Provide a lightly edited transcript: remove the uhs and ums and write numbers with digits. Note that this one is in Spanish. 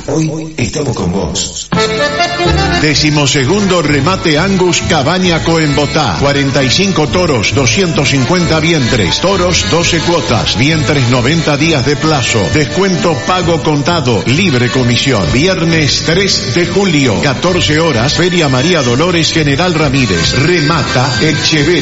Hoy estamos con vos. 12º remate Angus Cabaña Coembotá. 45 toros, 250 vientres. Toros 12 cuotas. Vientres 90 días de plazo. Descuento pago contado. Libre comisión. Viernes 3 de julio, 14 horas. Feria María Dolores General Ramírez. Remata Echeverri.